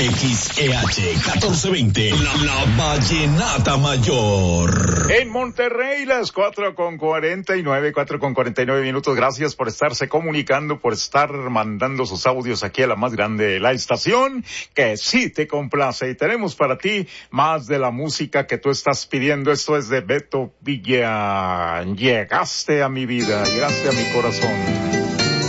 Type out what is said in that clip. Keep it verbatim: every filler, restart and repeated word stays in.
X E H catorce veinte, la, la Vallenata Mayor. En Monterrey, las cuatro con cuarenta y nueve, cuatro con cuarenta y nueve minutos. Gracias por estarse comunicando, por estar mandando sus audios aquí a la más grande de la estación, que sí te complace. Y tenemos para ti más de la música que tú estás pidiendo. Esto es de Beto Villa. Llegaste a mi vida, llegaste a mi corazón.